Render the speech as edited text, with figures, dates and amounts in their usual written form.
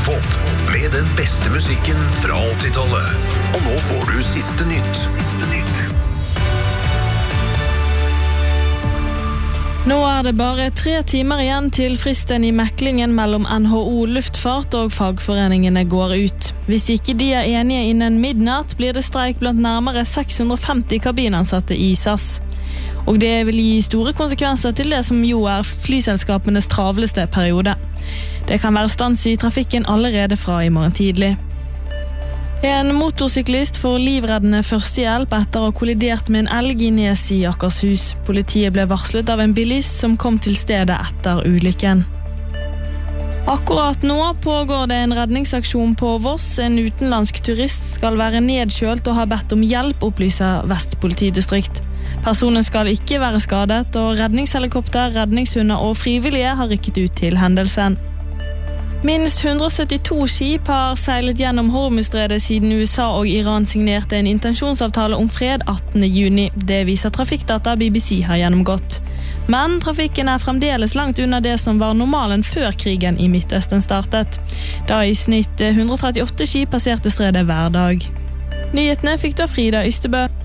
Totaltopop med den beste musikken fra 80-tallet. Og nå får du siste nytt. Nå det bare 3 timer igjen til fristen i meklingen mellom NHO Luftfart og fagforeningene går ut. Hvis ikke de enige innen midnatt, blir det streik blant nærmere 650 kabinansatte i SAS. Og det vil gi store konsekvenser til det som jo flyselskapenes travleste periode. Det kan være stans i trafikken allerede fra i morgen tidlig. En motorsyklist får livreddende førstehjelp etter å ha kollidert med en elg i Nes i Akershus. Politiet ble varslet av en bilist som kom til stedet etter ulykken. Akkurat nå pågår det en redningsaksjon på Voss. En utenlandsk turist skal være nedkjølt og ha bedt om hjelp, opplyser Vest politidistrikt. Personen skal ikke være skadet, og redningshelikopter, redningshunder og frivillige har rykket ut til hendelsen. Minst 172 skip har seilet gjennom Hormuzstredet siden USA og Iran signerte en intensjonsavtale om fred 18. juni. Det viser trafikkdata BBC har gjennomgått. Men trafikken fremdeles langt unna det som var normalen før krigen i Midtøsten startet, da i snitt 138 skip passerte stredet hver dag. Nyhetene fikk da Frida Ystebø.